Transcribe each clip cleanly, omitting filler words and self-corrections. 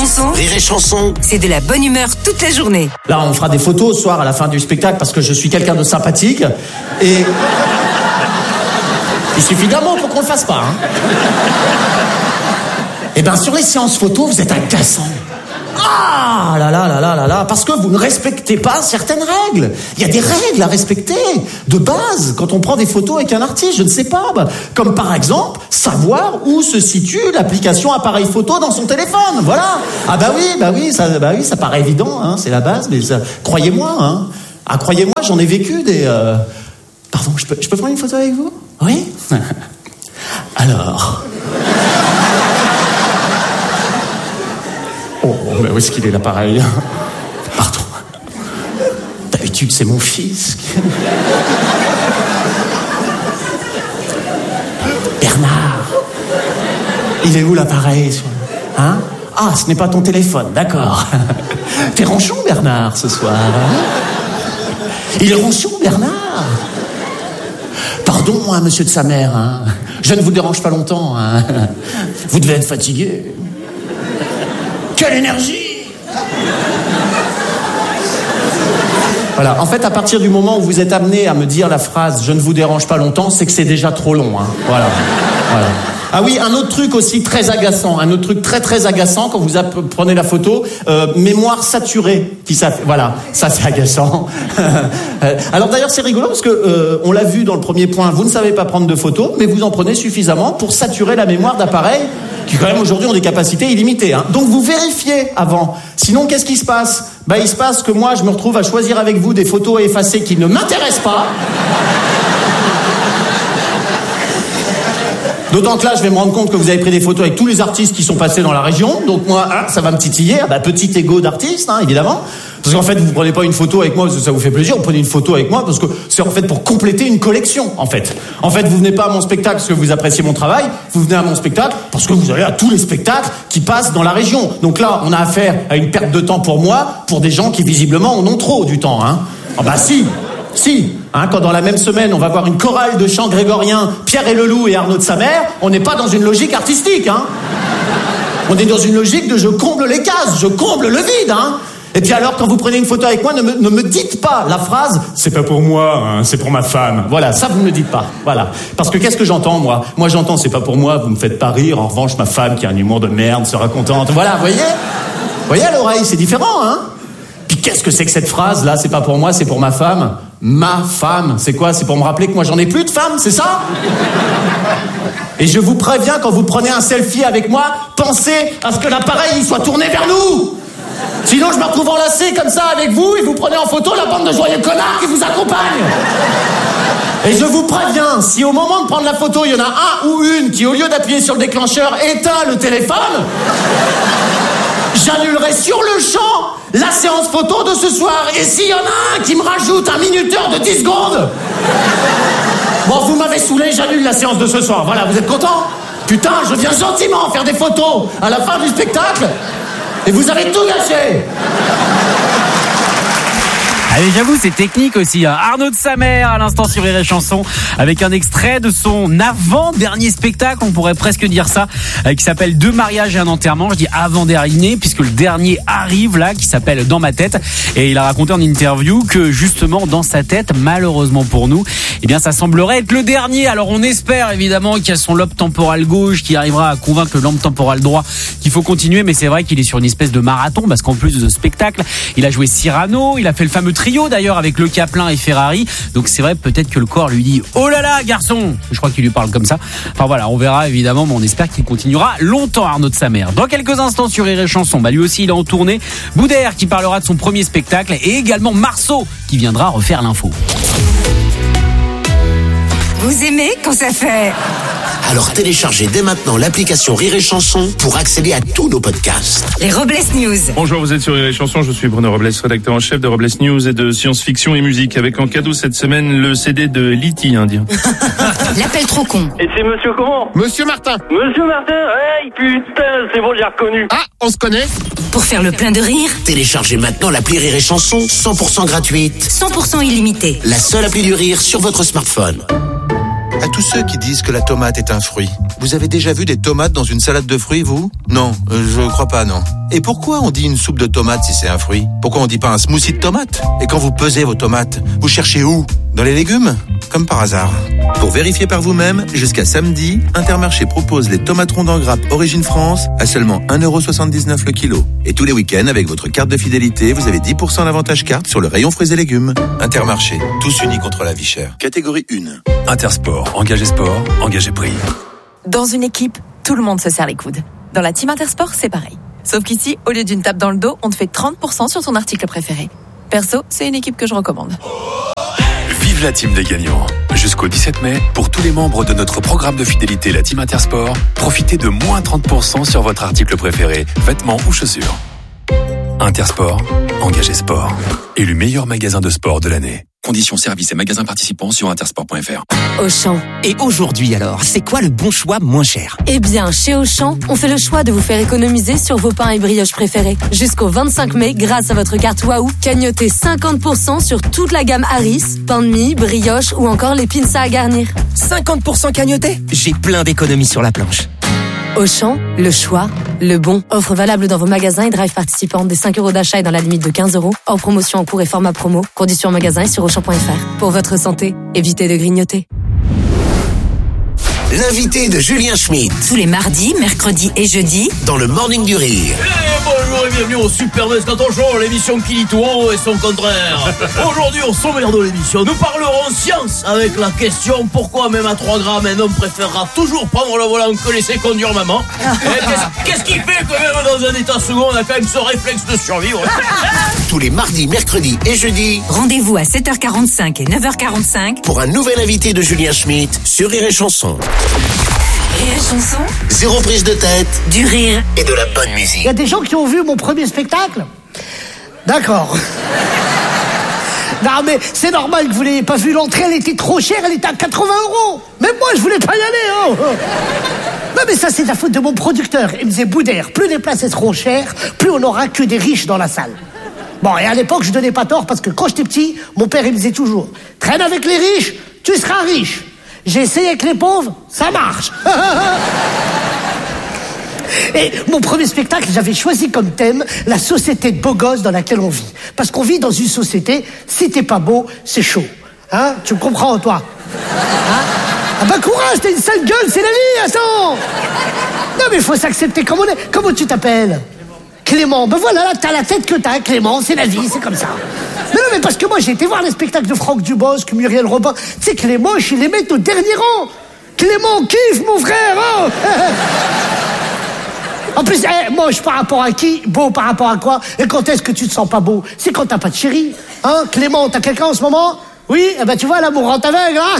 Chanson. Rire et Chanson. C'est de la bonne humeur toute la journée. Là, on fera des photos ce soir à la fin du spectacle parce que je suis quelqu'un de sympathique et il suffit d'un mot pour qu'on le fasse pas. Et ben sur les séances photos, vous êtes agaçant. Ah là là là là là là, parce que vous ne respectez pas certaines règles. Il y a des règles à respecter de base quand on prend des photos avec un artiste, je ne sais pas, comme par exemple savoir où se situe l'application appareil photo dans son téléphone. Voilà. Ah bah oui, ça paraît évident, hein, c'est la base, mais ça, croyez-moi, hein. Ah croyez-moi, j'en ai vécu des. Pardon, je peux prendre une photo avec vous ? Oui. Alors. Oh, mais où est-ce qu'il est l'appareil ? Pardon. D'habitude, c'est mon fils. Bernard. Il est où l'appareil ? Hein ? Ah, ce n'est pas ton téléphone, d'accord. T'es ronchon, Bernard, ce soir. Il est ronchon, Bernard. Pardon, moi, monsieur de sa mère. Hein. Je ne vous dérange pas longtemps. Hein. Vous devez être fatigué. Quelle énergie! Voilà, en fait, à partir du moment où vous êtes amené à me dire la phrase « je ne vous dérange pas longtemps », c'est que c'est déjà trop long. Hein. Voilà. Ah oui, un autre truc aussi très agaçant, un autre truc très très agaçant quand vous prenez la photo, mémoire saturée. Voilà, ça c'est agaçant. Alors d'ailleurs c'est rigolo parce que on l'a vu dans le premier point, vous ne savez pas prendre de photos, mais vous en prenez suffisamment pour saturer la mémoire d'appareils qui quand même aujourd'hui ont des capacités illimitées. Hein. Donc vous vérifiez avant. Sinon qu'est-ce qui se passe ? Il se passe que moi je me retrouve à choisir avec vous des photos à effacer qui ne m'intéressent pas. D'autant que là, je vais me rendre compte que vous avez pris des photos avec tous les artistes qui sont passés dans la région. Donc moi, ça va me titiller. Petit ego d'artiste, hein, évidemment. Parce qu'en fait, vous prenez pas une photo avec moi parce que ça vous fait plaisir. Vous prenez une photo avec moi parce que c'est en fait pour compléter une collection, en fait. En fait, vous venez pas à mon spectacle parce que vous appréciez mon travail. Vous venez à mon spectacle parce que vous allez à tous les spectacles qui passent dans la région. Donc là, on a affaire à une perte de temps pour moi, pour des gens qui visiblement en ont trop du temps, hein. Ah bah si. Hein, quand dans la même semaine, on va voir une chorale de chants grégoriens, Pierre et le Loup et Arnaud de sa mère, on n'est pas dans une logique artistique, hein. On est dans une logique de je comble les cases, je comble le vide, hein. Et puis alors, quand vous prenez une photo avec moi, ne me dites pas la phrase « c'est pas pour moi, hein, c'est pour ma femme ». Voilà, ça vous ne me dites pas. Voilà. Parce que qu'est-ce que j'entends, moi ? Moi, j'entends « c'est pas pour moi, vous me faites pas rire. En revanche, ma femme, qui a un humour de merde, sera contente. » Voilà, vous voyez à l'oreille, c'est différent, hein. Puis qu'est-ce que c'est que cette phrase, là ? C'est pas pour moi, c'est pour ma femme. Ma femme, c'est quoi ? C'est pour me rappeler que moi, j'en ai plus de femme, c'est ça ? Et je vous préviens, quand vous prenez un selfie avec moi, pensez à ce que l'appareil il soit tourné vers nous. Sinon, je me retrouve enlacé comme ça avec vous et vous prenez en photo la bande de joyeux connards qui vous accompagnent. Et je vous préviens, si au moment de prendre la photo, il y en a un ou une qui, au lieu d'appuyer sur le déclencheur, éteint le téléphone, j'annulerai sur le champ la séance photo de ce soir. Et s'il y en a un qui me rajoute un minuteur de 10 secondes, bon, vous m'avez saoulé, j'annule la séance de ce soir. Voilà, vous êtes contents ? Putain, je viens gentiment faire des photos à la fin du spectacle et vous avez tout gâché. Allez, j'avoue, c'est technique aussi. Hein. Arnaud de sa mère, à l'instant sur Rire et Chanson, avec un extrait de son avant-dernier spectacle, on pourrait presque dire ça, qui s'appelle Deux mariages et un enterrement. Je dis avant-dernier, puisque le dernier arrive là, qui s'appelle Dans ma tête. Et il a raconté en interview que justement, dans sa tête, malheureusement pour nous, eh bien, ça semblerait être le dernier. Alors, on espère évidemment qu'il y a son lobe temporal gauche qui arrivera à convaincre le lobe temporal droit qu'il faut continuer. Mais c'est vrai qu'il est sur une espèce de marathon, parce qu'en plus de ce spectacle, il a joué Cyrano, il a fait le fameux trio d'ailleurs avec Le Caplin et Ferrari. Donc c'est vrai, peut-être que le corps lui dit « Oh là là, garçon !» Je crois qu'il lui parle comme ça. Enfin voilà, on verra évidemment, mais on espère qu'il continuera longtemps, Arnaud de sa mère. Dans quelques instants sur Rire et Chanson, lui aussi il est en tournée. Boudère qui parlera de son premier spectacle et également Marceau qui viendra refaire l'info. Vous aimez quand ça fait... Alors téléchargez dès maintenant l'application Rire et Chanson pour accéder à tous nos podcasts. Les Robles News. Bonjour, vous êtes sur Rire et Chanson, je suis Bruno Robles, rédacteur en chef de Robles News et de science-fiction et musique, avec en cadeau cette semaine le CD de l'E.T. indien. L'appel trop con. Et c'est monsieur comment ? Monsieur Martin. Monsieur Martin, hey, putain, c'est bon, j'ai reconnu. Ah, on se connaît ? Pour faire le plein de rire, Téléchargez maintenant l'appli Rire et Chanson, 100% gratuite. 100% illimité. La seule appli du rire sur votre smartphone. À tous ceux qui disent que la tomate est un fruit, vous avez déjà vu des tomates dans une salade de fruits, vous? Non, je crois pas, non. Et pourquoi on dit une soupe de tomates si c'est un fruit? Pourquoi on dit pas un smoothie de tomates? Et quand vous pesez vos tomates, vous cherchez où? Dans les légumes? Comme par hasard. Pour vérifier par vous-même, jusqu'à samedi, Intermarché propose les tomates rondes en grappe Origine France à seulement 1,79€ le kilo. Et tous les week-ends, avec votre carte de fidélité, vous avez 10% d'avantage carte sur le rayon fruits et légumes. Intermarché, tous unis contre la vie chère. Catégorie 1. Intersport, engagé sport, engagé prix. Dans une équipe, tout le monde se serre les coudes. Dans la team Intersport, c'est pareil. Sauf qu'ici, au lieu d'une tape dans le dos, on te fait 30% sur ton article préféré. Perso, c'est une équipe que je recommande. Vive la team des gagnants. Jusqu'au 17 mai, pour tous les membres de notre programme de fidélité, la team Intersport, profitez de moins 30% sur votre article préféré, vêtements ou chaussures. Intersport, engagé sport. Élu meilleur magasin de sport de l'année. Conditions, services et magasins participants sur intersport.fr. Auchan. Et aujourd'hui alors, c'est quoi le bon choix moins cher? Eh bien, chez Auchan, on fait le choix de vous faire économiser sur vos pains et brioches préférés. Jusqu'au 25 mai, grâce à votre carte Waouh, cagnotez 50% sur toute la gamme Harris, pain de mie, brioche ou encore les pinces à garnir. 50% cagnoté? J'ai plein d'économies sur la planche. Auchan, le choix, le bon. Offre valable dans vos magasins et drive participants. Des 5€ d'achat et dans la limite de 15€. Hors promotion en cours et format promo. Conditions en magasin et sur Auchan.fr. Pour votre santé, évitez de grignoter. L'invité de Julien Schmitt. Tous les mardis, mercredis et jeudis. Dans le Morning du Rire. Bonjour et bienvenue au Super Descaton Show, l'émission qui dit tout haut et son contraire. Aujourd'hui, au sommaire de l'émission, nous parlerons science avec la question pourquoi même à 3 grammes un homme préférera toujours prendre le volant que laisser conduire maman. Qu'est-ce qui fait que même dans un état second, on a quand même ce réflexe de survivre? Tous les mardis, mercredis et jeudis. Rendez-vous à 7h45 et 9h45 pour un nouvel invité de Julien Schmitt sur Rire et Chanson. Rire et Chanson. Zéro prise de tête. Du rire. Et de la bonne musique. Il y a des gens qui ont vu mon premier spectacle? D'accord. Non mais c'est normal que vous l'ayez pas vu. L'entrée elle était trop chère, elle était à 80€. Même moi je voulais pas y aller. Oh. Non mais ça c'est la faute de mon producteur. Il me disait Boudère, plus les places seront chères, plus on aura que des riches dans la salle. Bon, et à l'époque je donnais pas tort parce que quand j'étais petit, mon père il me disait toujours traîne avec les riches, tu seras riche. J'ai essayé avec les pauvres, ça marche. Et mon premier spectacle, j'avais choisi comme thème la société de beaux gosses dans laquelle on vit. Parce qu'on vit dans une société, si t'es pas beau, c'est chaud. Hein? Tu me comprends, toi? Hein? Ah bah courage, t'as une sale gueule, c'est la vie, attends. Non mais il faut s'accepter comme on est. Comment tu t'appelles? Clément. Ben voilà, là, t'as la tête que t'as, Clément, c'est la vie, c'est comme ça. Mais non, mais parce que moi, j'ai été voir les spectacles de Franck Dubosc, Muriel Robin. Tu sais que les moches, ils les mettent au dernier rang. Clément, kiffe, mon frère, oh. En plus, moche par rapport à qui? Beau par rapport à quoi? Et quand est-ce que tu te sens pas beau? C'est quand t'as pas de chérie. Hein, Clément, t'as quelqu'un en ce moment? Oui? Eh ben, tu vois, l'amour rend aveugle, hein.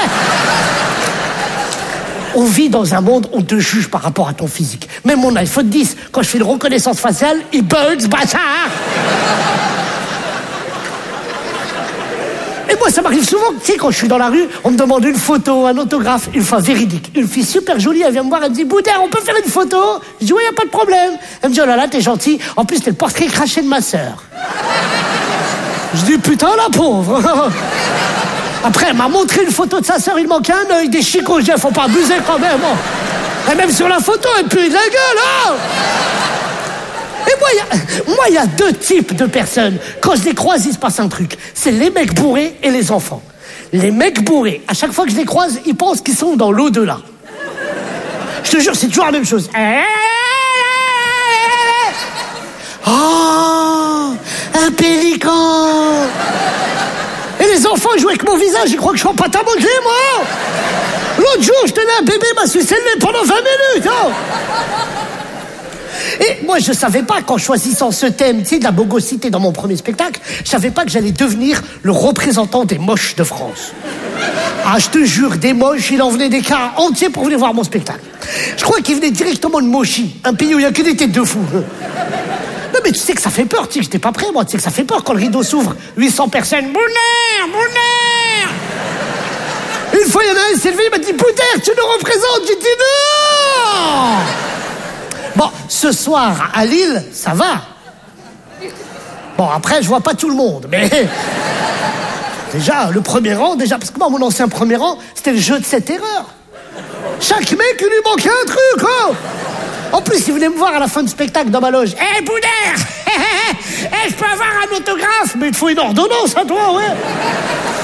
On vit dans un monde où on te juge par rapport à ton physique. Même mon iPhone 10, quand je fais une reconnaissance faciale, il bug, ce bâtard. Et moi, ça m'arrive souvent, tu sais, quand je suis dans la rue, on me demande une photo, un autographe, une fois véridique. Une fille super jolie, elle vient me voir, elle me dit, Boudère, on peut faire une photo? Je dis, oui, y a pas de problème. Elle me dit, oh là là, t'es gentil. En plus, t'es le portrait craché de ma sœur. Je dis, putain, la pauvre. Après, elle m'a montré une photo de sa sœur, il manquait un œil, des chicots. Je dis, faut pas abuser quand même. Oh. Et même sur la photo, elle pue de la gueule, oh. Et moi, il y a deux types de personnes. Quand je les croise, il se passe un truc. C'est les mecs bourrés et les enfants. Les mecs bourrés, à chaque fois que je les croise, ils pensent qu'ils sont dans l'au-delà. Je te jure, c'est toujours la même chose. Oh, un pélican. Et les enfants, ils jouent avec mon visage, ils croient que je suis en pâte à modeler, moi. L'autre jour, je tenais un bébé, m'a sucé le nez pendant 20 minutes. Oh. Et moi, je savais pas, qu'en choisissant ce thème, tu sais, de la bogosité dans mon premier spectacle, je savais pas que j'allais devenir le représentant des moches de France. Ah, je te jure, des moches, il en venait des cars entiers pour venir voir mon spectacle. Je crois qu'ils venaient directement de Mochi, un pays où il y a que des têtes de fous. Non, mais tu sais que ça fait peur, tu sais que j'étais pas prêt, moi, tu sais que ça fait peur quand le rideau s'ouvre. 800 personnes, Boudère, Boudère. Une fois, il y en a un, il s'est levé, il m'a dit, Boudère, tu nous représentes. J'ai dit non. Bon, ce soir, à Lille, ça va. Bon, après, je vois pas tout le monde, mais... Déjà, le premier rang, parce que moi, mon ancien premier rang, c'était le jeu de cette erreur. Chaque mec, il lui manquait un truc, oh. En plus, il venait me voir à la fin du spectacle dans ma loge. Hé, Boudère, je peux avoir un autographe? Mais il te faut une ordonnance à toi, ouais.